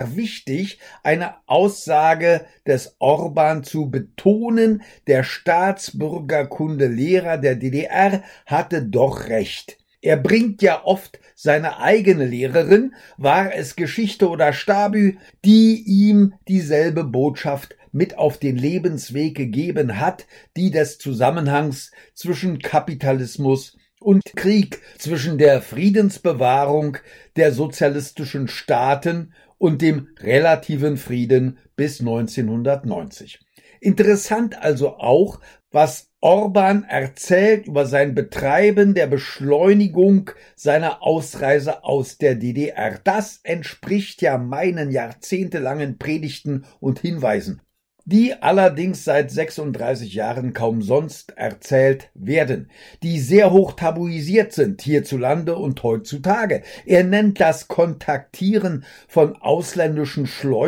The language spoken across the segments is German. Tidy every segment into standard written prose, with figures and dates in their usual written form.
war wichtig, eine Aussage des Orban zu betonen, der Staatsbürgerkundelehrer der DDR hatte doch recht. Er bringt ja oft seine eigene Lehrerin, war es Geschichte oder Stabü, die ihm dieselbe Botschaft mit auf den Lebensweg gegeben hat, die des Zusammenhangs zwischen Kapitalismus und Krieg, zwischen der Friedensbewahrung der sozialistischen Staaten und dem relativen Frieden bis 1990. Interessant also auch, was Orban erzählt über sein Betreiben der Beschleunigung seiner Ausreise aus der DDR. Das entspricht ja meinen jahrzehntelangen Predigten und Hinweisen, die allerdings seit 36 Jahren kaum sonst erzählt werden, die sehr hoch tabuisiert sind hierzulande und heutzutage. Er nennt das Kontaktieren von ausländischen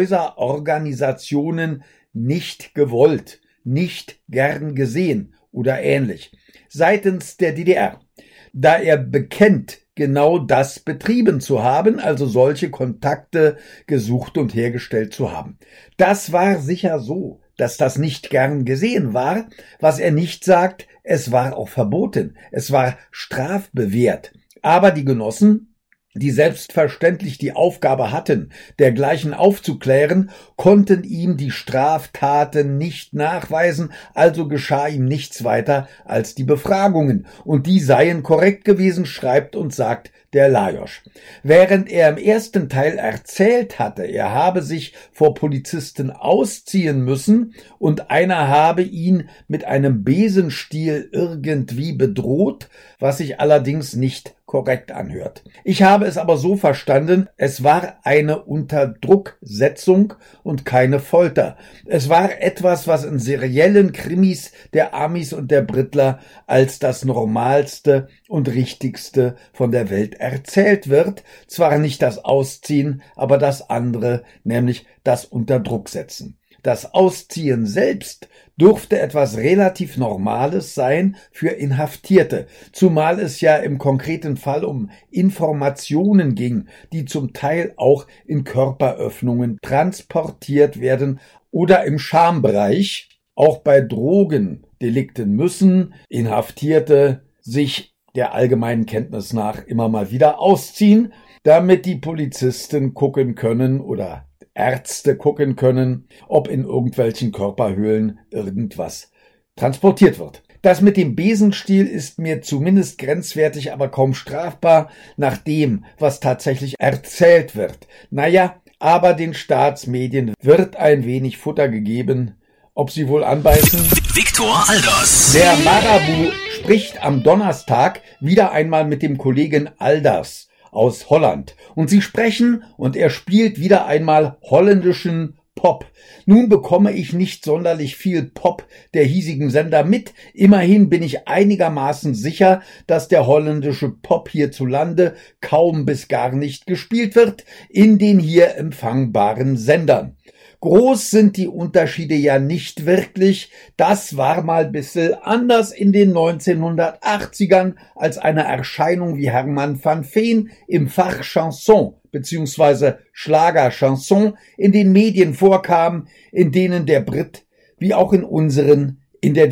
Schleuserorganisationen nicht gewollt, nicht gern gesehen oder ähnlich, seitens der DDR, da er bekennt, genau das betrieben zu haben, also solche Kontakte gesucht und hergestellt zu haben. Das war sicher so, dass das nicht gern gesehen war. Was er nicht sagt, es war auch verboten, es war strafbewehrt. Aber die Genossen, die selbstverständlich die Aufgabe hatten, dergleichen aufzuklären, konnten ihm die Straftaten nicht nachweisen, also geschah ihm nichts weiter als die Befragungen, und die seien korrekt gewesen, schreibt und sagt der Lajos. Während er im ersten Teil erzählt hatte, er habe sich vor Polizisten ausziehen müssen und einer habe ihn mit einem Besenstiel irgendwie bedroht, was sich allerdings nicht korrekt anhört. Ich habe es aber so verstanden, es war eine Unterdrucksetzung und keine Folter. Es war etwas, was in seriellen Krimis der Amis und der Brittler als das Normalste und Richtigste von der Welt erzählt wird. Zwar nicht das Ausziehen, aber das andere, nämlich das Unterdrucksetzen. Das Ausziehen selbst durfte etwas relativ Normales sein für Inhaftierte, zumal es ja im konkreten Fall um Informationen ging, die zum Teil auch in Körperöffnungen transportiert werden oder im Schambereich. Auch bei Drogendelikten müssen Inhaftierte sich der allgemeinen Kenntnis nach immer mal wieder ausziehen, damit die Polizisten gucken können oder Ärzte gucken können, ob in irgendwelchen Körperhöhlen irgendwas transportiert wird. Das mit dem Besenstiel ist mir zumindest grenzwertig, aber kaum strafbar nach dem, was tatsächlich erzählt wird. Naja, aber den Staatsmedien wird ein wenig Futter gegeben. Ob sie wohl anbeißen? Viktor Alders. Der Marabu spricht am Donnerstag wieder einmal mit dem Kollegen Alders aus Holland. Und sie sprechen und er spielt wieder einmal holländischen Pop. Nun bekomme ich nicht sonderlich viel Pop der hiesigen Sender mit. Immerhin bin ich einigermaßen sicher, dass der holländische Pop hierzulande kaum bis gar nicht gespielt wird in den hier empfangbaren Sendern. Groß sind die Unterschiede ja nicht wirklich. Das war mal ein bisschen anders in den 1980ern, als eine Erscheinung wie Hermann van Veen im Fach Chanson bzw. Schlagerchanson in den Medien vorkam, in denen der Brit wie auch in unseren in der